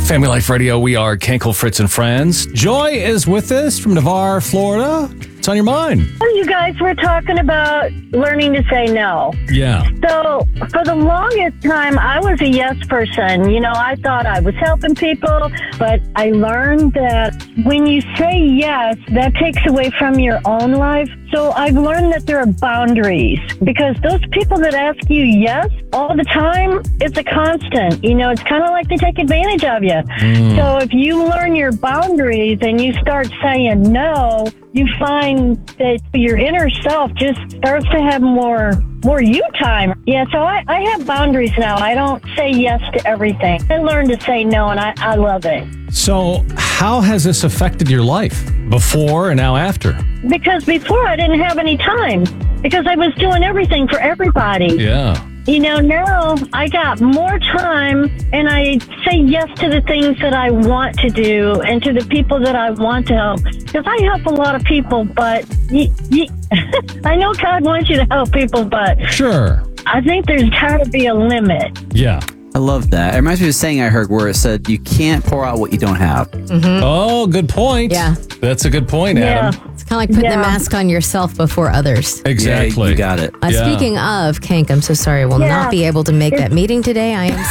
Family Life Radio, we are Kenkel, Fritz, and Friends. Joy is with us from Navarre, Florida. What's on your mind? You guys were talking about learning to say no. Yeah. So for the longest time, I was a yes person. You know, I thought I was helping people, but I learned that when you say yes, that takes away from your own life. So I've learned that there are boundaries, because those people that ask you yes all the time, it's a constant. You know, it's kind of like they take advantage of you. So if you learn your boundaries and you start saying no, you find that your inner self just starts to have more you time. Yeah, so I have boundaries now. I don't say yes to everything. I learned to say no, and I love it. So how has this affected your life before and now after? Because before I didn't have any time, because I was doing everything for everybody. Yeah. You know, now I got more time, and I say yes to the things that I want to do and to the people that I want to help. Because I help a lot of people, but I know God wants you to help people, but Sure. I think there's got to be a limit. Yeah. I love that. It reminds me of a saying I heard where it said, you can't pour out what you don't have. Oh, good point. Yeah. That's a good point, Adam. It's kind of like putting the mask on yourself before others. Exactly. Yeah, you got it. Speaking of, Kank, I'm so sorry I will not be able to make that meeting today. I am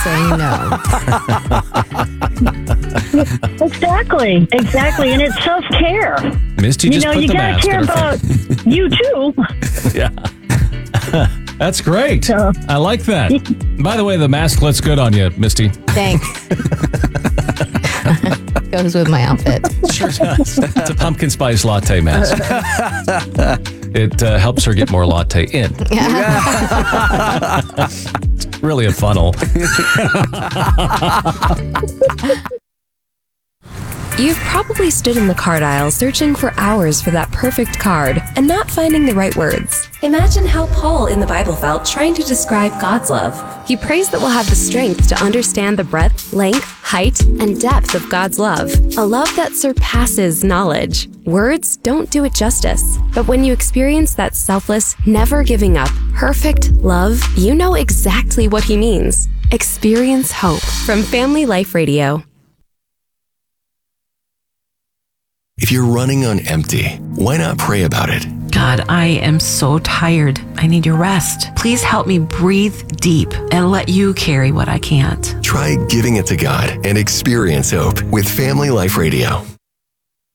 saying no. Exactly. And it's self-care. Misty just put you the got to mask care on her about face. you too. Yeah. That's great. I like that. By the way, the mask looks good on you, Misty. Thanks. Goes with my outfit. Sure does. It's a pumpkin spice latte mask. It helps her get more latte in. It's really a funnel. You've probably stood in the card aisle searching for hours for that perfect card and not finding the right words. Imagine how Paul in the Bible felt trying to describe God's love. He prays that we'll have the strength to understand the breadth, length, height, and depth of God's love. A love that surpasses knowledge. Words don't do it justice. But when you experience that selfless, never giving up, perfect love, you know exactly what he means. Experience hope from Family Life Radio. If you're running on empty, why not pray about it? God, I am so tired. I need your rest. Please help me breathe deep and let you carry what I can't. Try giving it to God and experience hope with Family Life Radio.